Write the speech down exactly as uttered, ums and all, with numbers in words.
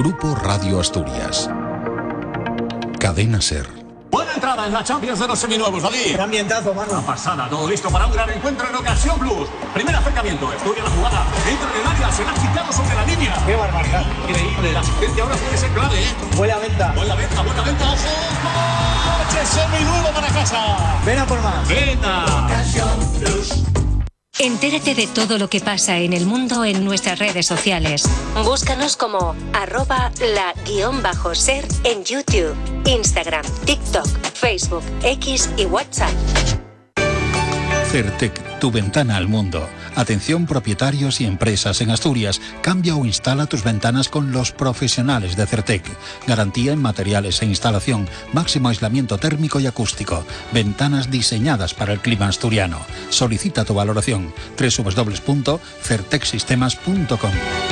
Grupo Radio Asturias. Cadena SER. Buena entrada en la Champions de los seminuevos, David. Qué ambientazo, mano. Una pasada, todo listo para un gran encuentro en Ocasión Plus. Primer acercamiento, estudia la jugada. Entra en el área, se la ha quitado sobre la línea. Qué barbaridad. Increíble, la asistencia ahora puede ser clave, ¿eh? Buena venta. Buena venta, buena venta, ojo. ¡Coche seminuevo para casa! Ven a por más. ¡Venta! Ocasión Plus. Entérate de todo lo que pasa en el mundo en nuestras redes sociales. Búscanos como arroba la guión bajo ser en YouTube, Instagram, TikTok, Facebook, X y WhatsApp. Certec, tu ventana al mundo. Atención propietarios y empresas en Asturias. Cambia o instala tus ventanas con los profesionales de Certec. Garantía en materiales e instalación. Máximo aislamiento térmico y acústico. Ventanas diseñadas para el clima asturiano. Solicita tu valoración. doble u doble u doble u punto certec sistemas punto com.